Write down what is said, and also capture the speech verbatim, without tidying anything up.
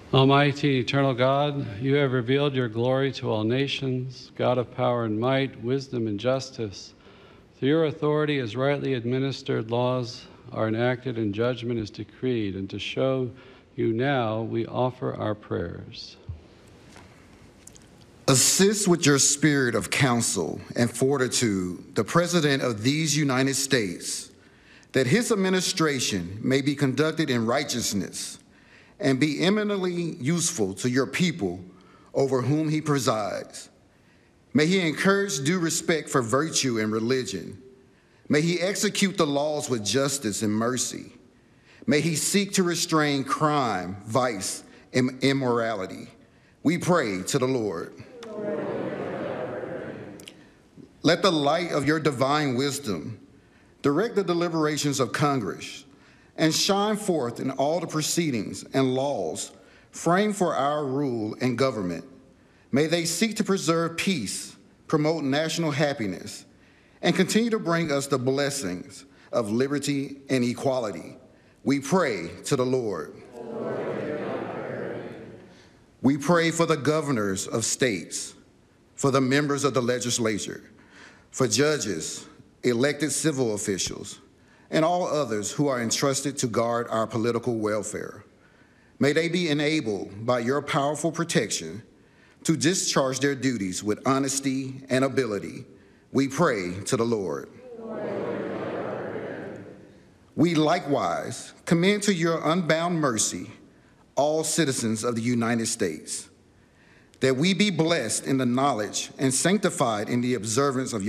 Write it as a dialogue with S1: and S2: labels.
S1: Almighty, eternal God, you have revealed your glory to all nations, God of power and might, wisdom and justice. Through your authority as rightly administered, laws are enacted and judgment is decreed. And to show you now, we offer our prayers.
S2: Assist with your spirit of counsel and fortitude the President of these United States, that his administration may be conducted in righteousness and be eminently useful to your people over whom he presides. May he encourage due respect for virtue and religion. May he execute the laws with justice and mercy. May he seek to restrain crime, vice, and immorality. We pray to the Lord. Let the light of your divine wisdom direct the deliberations of Congress and shine forth in all the proceedings and laws framed for our rule and government. May they seek to preserve peace, promote national happiness, and continue to bring us the blessings of liberty and equality. We pray to the Lord. We pray for the governors of states, for the members of the legislature, for judges, elected civil officials, and all others who are entrusted to guard our political welfare. May they be enabled by your powerful protection to discharge their duties with honesty and ability. We pray to the Lord. We likewise commend to your unbound mercy all citizens of the United States, that we be blessed in the knowledge and sanctified in the observance of your